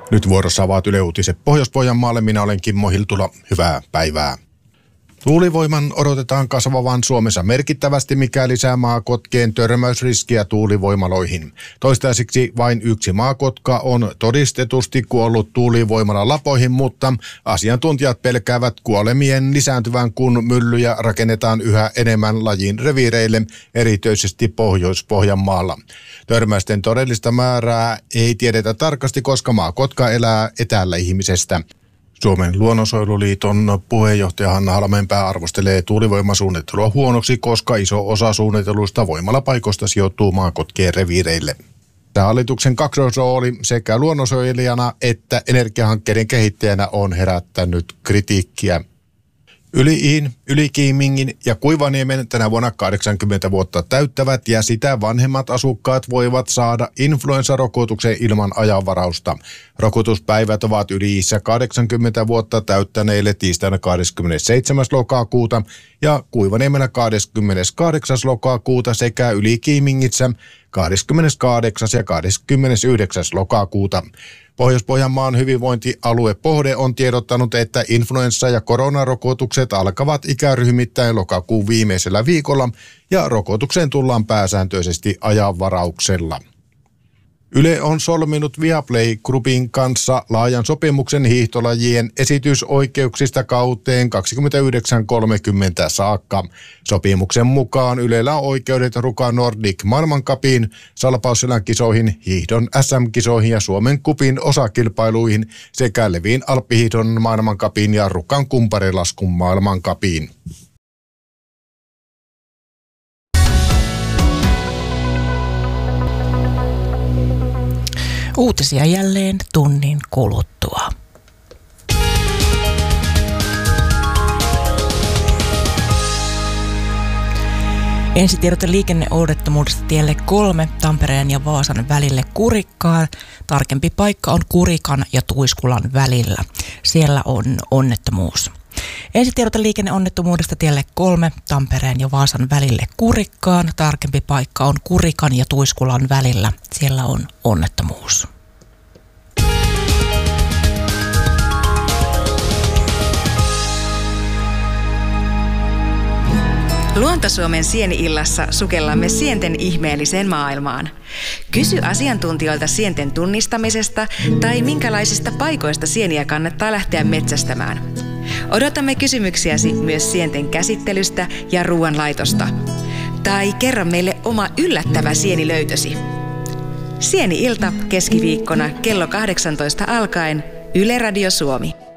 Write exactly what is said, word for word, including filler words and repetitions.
Nyt vuorossa ovat Yle Uutiset Pohjois-Pohjanmaalle. Minä olen Kimmo Hiltula. Hyvää päivää. Tuulivoiman odotetaan kasvavan Suomessa merkittävästi, mikä lisää maakotkien törmäysriskiä tuulivoimaloihin. Toistaiseksi vain yksi maakotka on todistetusti kuollut tuulivoimalla lapoihin, mutta asiantuntijat pelkäävät kuolemien lisääntyvän, kun myllyjä rakennetaan yhä enemmän lajin reviireille, erityisesti Pohjois-Pohjanmaalla. Törmäysten todellista määrää ei tiedetä tarkasti, koska maakotka elää etäällä ihmisestä. Suomen luonnonsuojeluliiton puheenjohtaja Hanna Halmeenpää arvostelee tuulivoimasuunnittelua huonoksi, koska iso osa suunniteluista voimalapaikoista sijoittuu maakotkien reviireille. Hallituksen kaksoisrooli sekä luonnonsuojelijana että energiahankkeiden kehittäjänä on herättänyt kritiikkiä. Yli-Iin, Yli-Kiimingin ja Kuivaniemen tänä vuonna kahdeksankymmentä vuotta täyttävät ja sitä vanhemmat asukkaat voivat saada influenssarokotuksen ilman ajanvarausta. Rokotuspäivät ovat Yli-Iissä kahdeksankymmentä vuotta täyttäneille tiistaina kahdeskymmenesseitsemäs lokakuuta ja Kuivaniemellä kahdeskymmeneskahdeksas lokakuuta sekä Yli-Kiimingissä kahdeskymmeneskahdeksas ja kahdeskymmenesyhdeksäs lokakuuta. Pohjois-Pohjanmaan hyvinvointialue Pohde on tiedottanut, että influenssa- ja koronarokotukset alkavat ikäryhmittäin lokakuun viimeisellä viikolla ja rokotukseen tullaan pääsääntöisesti ajanvarauksella. Yle on solminut Viaplay Groupin kanssa laajan sopimuksen hiihtolajien esitysoikeuksista kauteen kaksikymmentäyhdeksän kolmekymmentä saakka. Sopimuksen mukaan Ylellä on oikeudet Ruka Nordic maailmancupiin, Salpausselän kisoihin, hiihdon äs äm-kisoihin ja Suomen kupin osakilpailuihin sekä Levin alppihiihdon maailmancupiin ja Rukan kumparilaskun maailmancupiin. Uutisia jälleen tunnin kuluttua. Ensitiedote liikenneonnettomuudesta tielle kolme Tampereen ja Vaasan välille Kurikkaan. Tarkempi paikka on Kurikan ja Tuiskulan välillä. Siellä on onnettomuus. Ensitiedote liikenneonnettomuudesta tielle kolme Tampereen ja Vaasan välille Kurikkaan. Tarkempi paikka on Kurikan ja Tuiskulan välillä. Siellä on onnettomuus. Luontosuomen sieni-illassa sukellamme sienten ihmeelliseen maailmaan. Kysy asiantuntijoilta sienten tunnistamisesta tai minkälaisista paikoista sieniä kannattaa lähteä metsästämään. Odotamme kysymyksiäsi myös sienten käsittelystä ja ruoanlaitosta. Tai kerro meille oma yllättävä sienilöytösi. Sieni-ilta keskiviikkona kello kahdeksantoista alkaen Yle Radio Suomi.